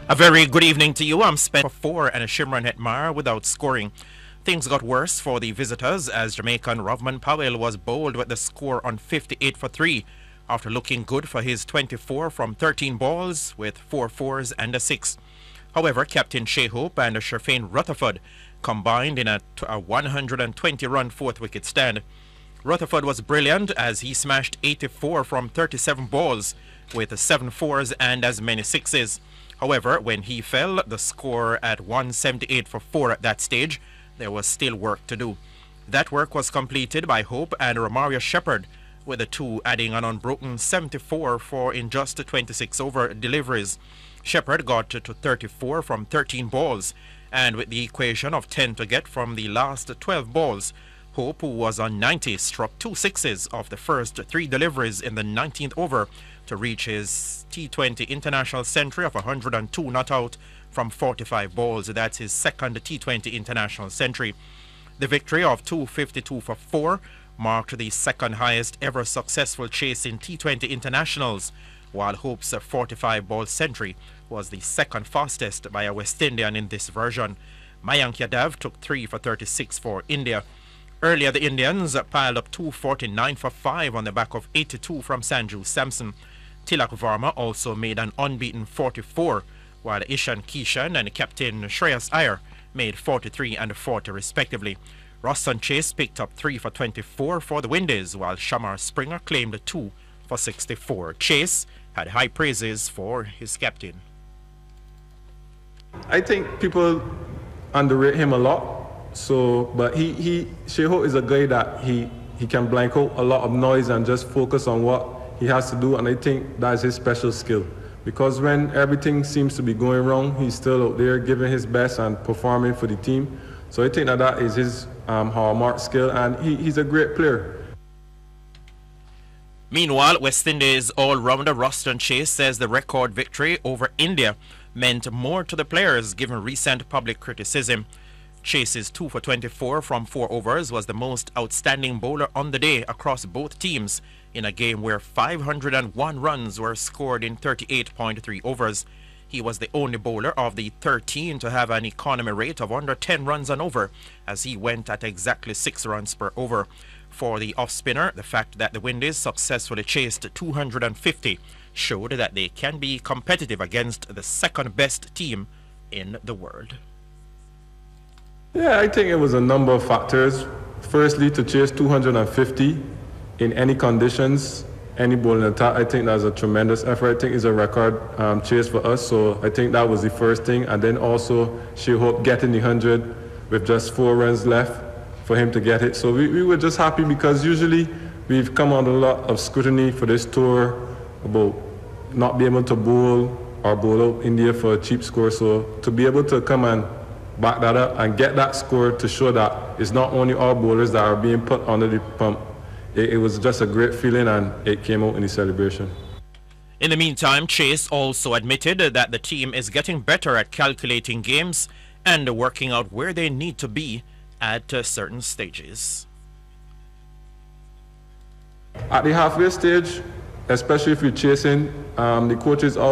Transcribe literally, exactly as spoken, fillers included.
A very good evening to you. I'm spent for four and a Shimron Hetmar without scoring. Things got worse for the visitors as Jamaican Rovman Powell was bowled with the score on fifty-eight for three after looking good for his twenty-four from thirteen balls with four fours and a six. However, Captain Shea Hope and Sherfane Rutherford combined in a, a one hundred twenty run fourth wicket stand. Rutherford was brilliant as he smashed eighty-four from thirty-seven balls with seven fours and as many sixes. However, when he fell, the score at one seventy-eight for four at that stage, there was still work to do. That work was completed by Hope and Romario Shepherd, with the two adding an unbroken seventy-four for in just twenty-six over deliveries. Shepherd got to thirty-four from thirteen balls, and with the equation of ten to get from the last twelve balls, Hope, who was on ninety, struck two sixes of the first three deliveries in the nineteenth over to reach his T twenty international century of one hundred two not out from forty-five balls. That's his second T twenty international century. The victory of two fifty-two for four marked the second highest ever successful chase in T twenty internationals, while Hope's forty-five ball century was the second fastest by a West Indian in this version. Mayank Yadav took three for thirty-six for India. Earlier, the Indians piled up two forty-nine for five on the back of eighty-two from Sanju Samson. Tilak Varma also made an unbeaten forty-four, while Ishan Kishan and Captain Shreyas Iyer made forty-three and forty respectively. Roston Chase picked up three for twenty-four for the Windies, while Shamar Springer claimed two for sixty-four. Chase had high praises for his captain. I think people underrate him a lot. So, but he, he, Shea Hope is a guy that he, he can blank out a lot of noise and just focus on what he has to do, and I think that's his special skill. Because when everything seems to be going wrong, he's still out there giving his best and performing for the team. So I think that that is his um, hallmark skill, and he, he's a great player. Meanwhile, West Indies all-rounder Roston Chase says the record victory over India meant more to the players given recent public criticism. Chase's two for twenty-four from four overs was the most outstanding bowler on the day across both teams in a game where five hundred one runs were scored in thirty-eight point three overs. He was the only bowler of the thirteen to have an economy rate of under ten runs an over, as he went at exactly six runs per over. For the off-spinner, the fact that the Windies successfully chased two hundred fifty showed that they can be competitive against the second-best team in the world. Yeah, I think it was a number of factors. Firstly, to chase two hundred fifty in any conditions, any bowling attack, I think that's a tremendous effort. I think it's a record um, chase for us, so I think that was the first thing. And then also, Shea Hope getting the one hundred with just four runs left for him to get it. So we, we were just happy because usually we've come under a lot of scrutiny for this tour about not being able to bowl or bowl out India for a cheap score. So to be able to come and back that up and get that score to show that it's not only our bowlers that are being put under the pump. It, it was just a great feeling, and it came out in the celebration. In the meantime, Chase also admitted that the team is getting better at calculating games and working out where they need to be at uh, certain stages. At the halfway stage, especially if you're chasing, um, the coaches